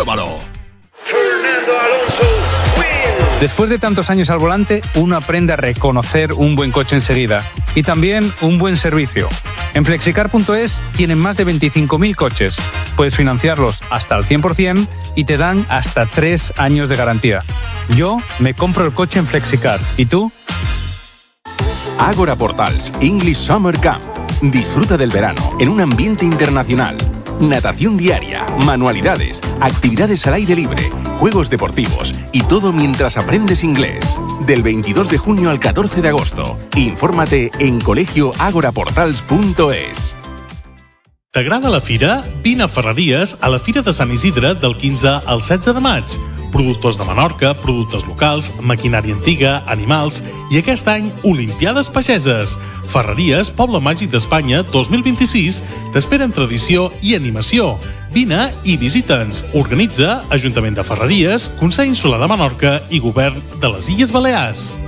Pruébalo. Después de tantos años al volante, uno aprende a reconocer un buen coche enseguida y también un buen servicio. En Flexicar.es tienen más de 25.000 coches. Puedes financiarlos hasta el 100% y te dan hasta 3 años de garantía. Yo me compro el coche en Flexicar. ¿Y tú? Ágora Portals English Summer Camp. Disfruta del verano en un ambiente internacional. Natación diaria, manualidades, actividades al aire libre, juegos deportivos y todo mientras aprendes inglés. Del 22 de junio al 14 de agosto. Infórmate en colegioagoraportals.es. T'agrada la fira? Vine a Ferreries a la Fira de Sant Isidre del 15 al 16 de maig. Productors de Menorca, productes locals, maquinària antiga, animals i aquest any Olimpiades Pageses. Ferreries, Poble Màgic d'Espanya 2026 t'esperen tradició i animació. Vine i visita'ns. Organitza Ajuntament de Ferreries, Consell Insular de Menorca i Govern de les Illes Balears.